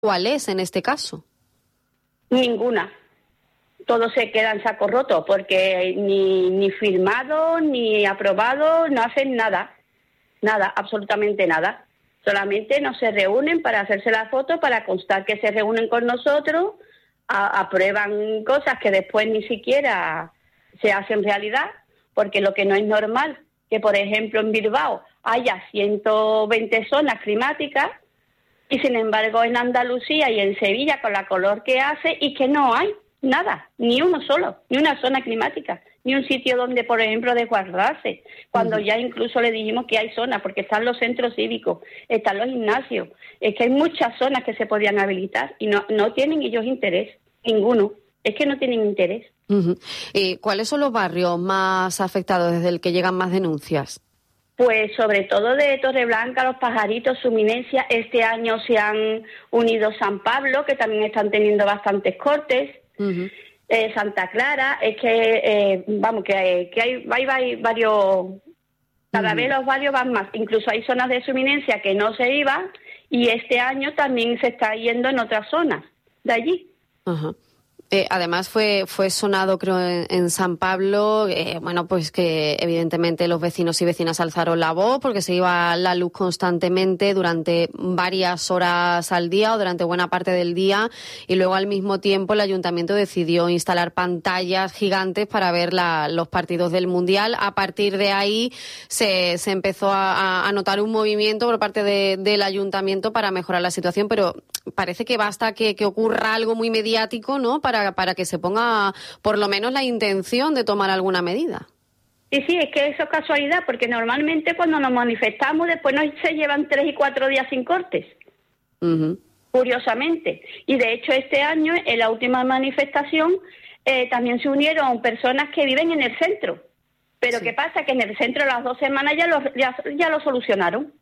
¿Cuál es en este caso? Ninguna. Todo se queda en saco roto porque ni firmado, ni aprobado, no hacen nada. Nada, absolutamente nada. Solamente no se reúnen para hacerse la foto, para constar que se reúnen con nosotros, aprueban cosas que después ni siquiera se hacen realidad, porque lo que no es normal, que por ejemplo en Bilbao haya 120 zonas climáticas, y sin embargo en Andalucía y en Sevilla con la calor que hace, y que no hay nada, ni uno solo, ni una zona climática, ni un sitio donde, por ejemplo, desguardarse, cuando ya incluso le dijimos que hay zonas, porque están los centros cívicos, están los gimnasios, es que hay muchas zonas que se podían habilitar y no tienen ellos interés, ninguno, es que no tienen interés. ¿Y cuáles son los barrios más afectados desde el que llegan más denuncias? Pues sobre todo de Torreblanca, Los Pajaritos, Su Eminencia. Este año se han unido San Pablo, que también están teniendo bastantes cortes. Santa Clara, es que hay varios, cada vez los barrios van más, incluso hay zonas de Su Eminencia que no se iban, y este año también se está yendo en otras zonas de allí. Además fue sonado, creo, en San Pablo, pues que evidentemente los vecinos y vecinas alzaron la voz porque se iba la luz constantemente durante varias horas al día o durante buena parte del día, y luego al mismo tiempo el ayuntamiento decidió instalar pantallas gigantes para ver los partidos del Mundial. A partir de ahí se empezó a notar un movimiento por parte del ayuntamiento para mejorar la situación, pero parece que basta que ocurra algo muy mediático, ¿no?, para que se ponga por lo menos la intención de tomar alguna medida. Sí, es que eso es casualidad, porque normalmente cuando nos manifestamos después nos se llevan 3 y 4 días sin cortes, curiosamente. Y de hecho este año, en la última manifestación, también se unieron personas que viven en el centro. Pero ¿qué pasa? Que en el centro las 2 semanas ya lo solucionaron.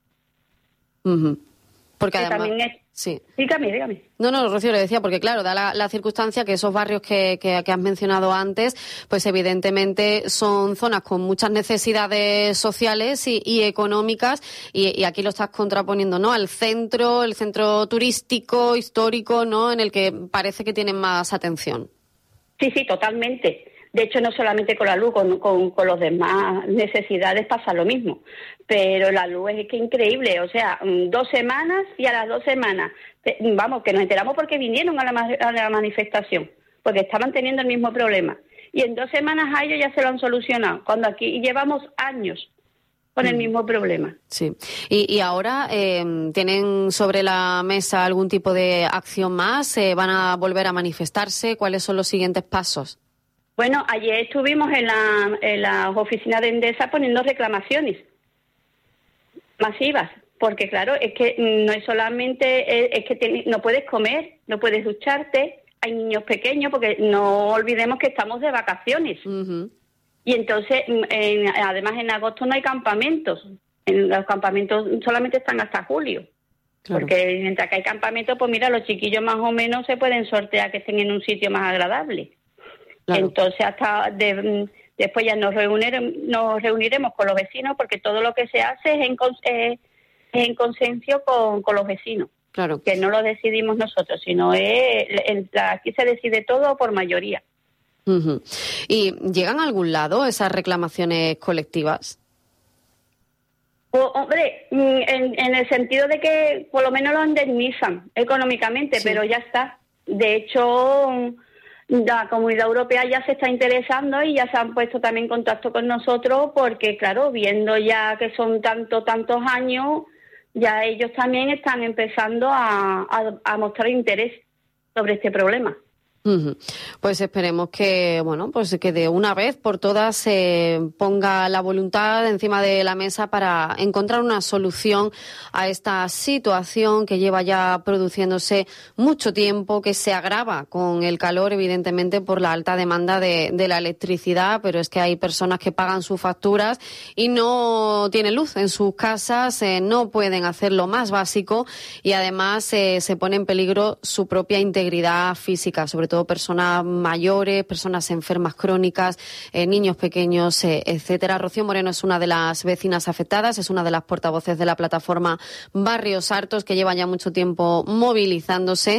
Porque además... Sí. Dígame. No, Rocío, le decía, porque claro, da la circunstancia que esos barrios que has mencionado antes, pues evidentemente son zonas con muchas necesidades sociales y económicas, y aquí lo estás contraponiendo, ¿no?, al centro, el centro turístico, histórico, ¿no?, en el que parece que tienen más atención. Sí, totalmente. De hecho, no solamente con la luz, con los demás necesidades pasa lo mismo. Pero la luz es que increíble, o sea, 2 semanas y a las 2 semanas, vamos, que nos enteramos porque vinieron a la manifestación, porque estaban teniendo el mismo problema. Y en 2 semanas a ellos ya se lo han solucionado, cuando aquí llevamos años con el mismo problema. Sí. Y ahora, ¿tienen sobre la mesa algún tipo de acción más? ¿Van a volver a manifestarse? ¿Cuáles son los siguientes pasos? Bueno, ayer estuvimos en la oficina de Endesa poniendo reclamaciones masivas, porque claro, es que no es solamente, es que no puedes comer, no puedes ducharte, hay niños pequeños, porque no olvidemos que estamos de vacaciones. Y entonces, además en agosto no hay campamentos, los campamentos solamente están hasta julio. Claro. Porque mientras que hay campamentos, pues mira, los chiquillos más o menos se pueden sortear que estén en un sitio más agradable. Claro. Entonces después ya nos reuniremos con los vecinos, porque todo lo que se hace es en consenso con los vecinos. Claro. Que no lo decidimos nosotros, sino aquí se decide todo por mayoría. ¿Y llegan a algún lado esas reclamaciones colectivas? Pues, hombre, en el sentido de que por lo menos lo indemnizan económicamente, sí. Pero ya está. De hecho, la Comunidad Europea ya se está interesando y ya se han puesto también en contacto con nosotros, porque claro, viendo ya que son tantos años, ya ellos también están empezando a mostrar interés sobre este problema. Pues esperemos que, pues que de una vez por todas se ponga la voluntad encima de la mesa para encontrar una solución a esta situación que lleva ya produciéndose mucho tiempo, que se agrava con el calor, evidentemente, por la alta demanda de la electricidad, pero es que hay personas que pagan sus facturas y no tienen luz en sus casas, no pueden hacer lo más básico, y además se pone en peligro su propia integridad física, sobre todo todo personas mayores, personas enfermas crónicas, niños pequeños, etcétera. Rocío Moreno es una de las vecinas afectadas, es una de las portavoces de la plataforma Barrios Hartos, que lleva ya mucho tiempo movilizándose